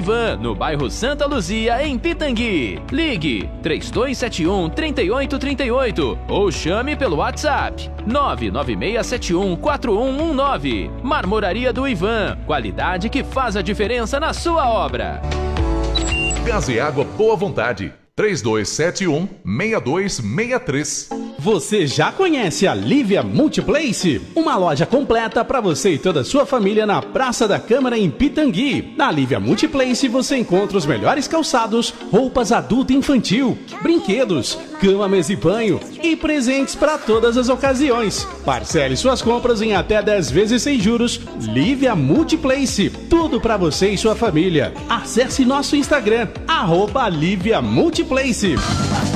Ivan, no bairro Santa Luzia, em Pitangui. Ligue 3271-3838 ou chame pelo WhatsApp 996714119. Marmoraria do Ivan, qualidade que faz a diferença na sua obra. Gás e Água Boa Vontade, 3271-6263. Você já conhece a Lívia Multiplace? Uma loja completa para você e toda a sua família na Praça da Câmara em Pitangui. Na Lívia Multiplace você encontra os melhores calçados, roupas adulto e infantil, brinquedos, cama, mesa e banho e presentes para todas as ocasiões. Parcele suas compras em até 10 vezes sem juros. Lívia Multiplace, tudo para você e sua família. Acesse nosso Instagram, @Lívia Multiplace.